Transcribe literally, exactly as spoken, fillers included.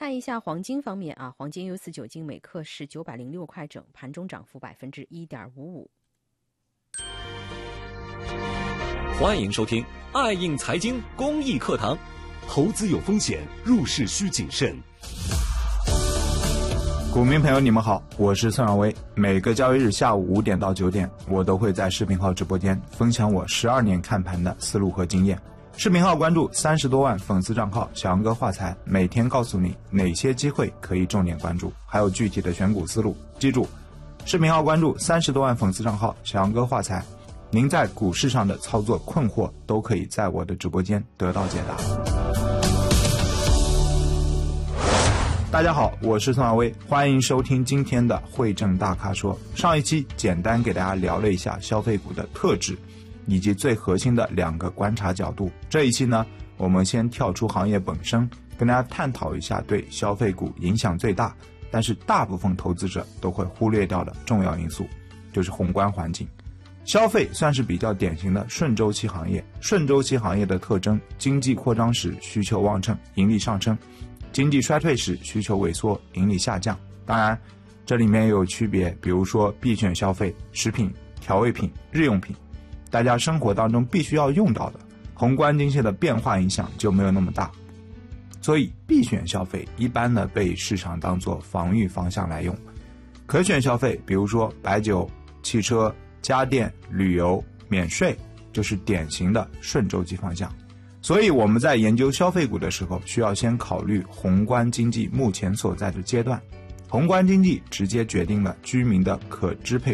看一下黄金方面啊，黄金 U 四九金每克是九百零六块整，盘中涨幅百分之一点五五。 欢迎收听爱映财经公益课堂。 投资有风险，入市需谨慎。 股民朋友你们好，我是孙晓薇。每个交易日下午五点到九点，我都会在视频号直播间分享我十二年看盘的思路和经验。视频号关注三十多万粉丝账号小杨哥话财，每天告诉你哪些机会可以重点关注，还有具体的选股思路。记住，视频号关注三十多万粉丝账号小杨哥话财，您在股市上的操作困惑都可以在我的直播间得到解答。大家好，我是孙晓薇，欢迎收听今天的汇证大咖说。上一期简单给大家聊了一下消费股的特质以及最核心的两个观察角度。这一期呢，我们先跳出行业本身，跟大家探讨一下对消费股影响最大，但是大部分投资者都会忽略掉的重要因素，就是宏观环境。消费算是比较典型的顺周期行业，顺周期行业的特征，经济扩张时需求旺盛，盈利上升，经济衰退时需求萎缩，盈利下降。当然这里面也有区别，比如说必选消费，食品、调味品、日用品，大家生活当中必须要用到的，宏观经济的变化影响就没有那么大。所以必选消费一般呢被市场当作防御方向来用，可选消费比如说白酒、汽车、家电、旅游、免税，就是典型的顺周期方向。所以我们在研究消费股的时候，需要先考虑宏观经济目前所在的阶段。宏观经济直接决定了居民的可支配